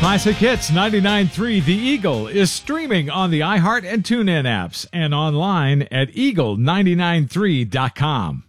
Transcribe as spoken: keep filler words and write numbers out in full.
Classic Hits ninety-nine point three The Eagle is streaming on the iHeart and TuneIn apps and online at eagle nine nine three dot com.